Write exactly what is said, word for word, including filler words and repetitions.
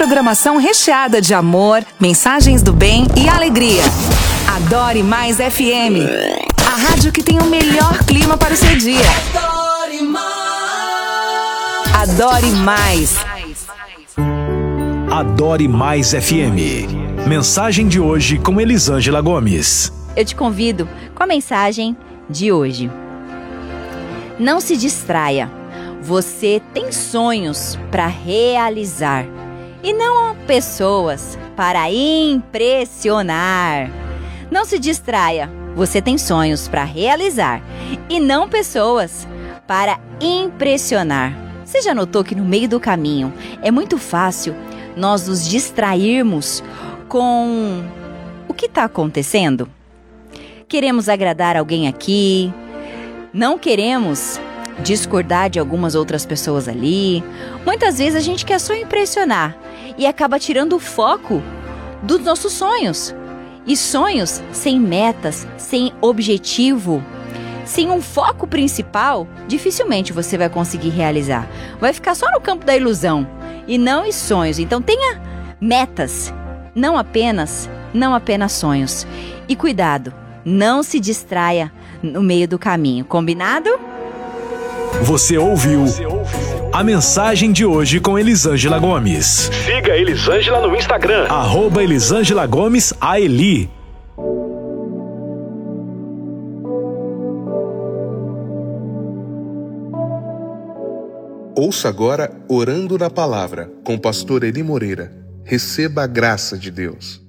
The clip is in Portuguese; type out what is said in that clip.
programação recheada de amor, mensagens do bem e alegria. Adore Mais F M, a rádio que tem o melhor clima para o seu dia. Adore Mais. Adore Mais. Adore Mais F M. Mensagem de hoje com Elisângela Gomes. Eu te convido com a mensagem de hoje. Não se distraia. Você tem sonhos para realizar e não pessoas para impressionar. Não se distraia. Você tem sonhos para realizar e não pessoas para impressionar. Você já notou que no meio do caminho é muito fácil nós nos distrairmos com o que está acontecendo? Queremos agradar alguém aqui, não queremos discordar de algumas outras pessoas ali. Muitas vezes a gente quer só impressionar e acaba tirando o foco dos nossos sonhos. E sonhos sem metas, sem objetivo, sem um foco principal, dificilmente você vai conseguir realizar. Vai ficar só no campo da ilusão e não em sonhos. Então tenha metas, não apenas, não apenas sonhos. E cuidado, não se distraia no meio do caminho, combinado? Você ouviu a mensagem de hoje com Elisângela Gomes. Siga Elisângela no Instagram, arroba Elisângela Gomes A Eli. Ouça agora Orando na Palavra, com o pastor Eli Moreira. Receba a graça de Deus.